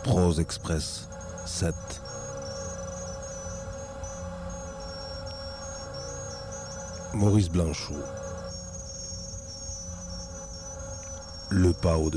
Prose Express 7. Maurice Blanchot. Le pas au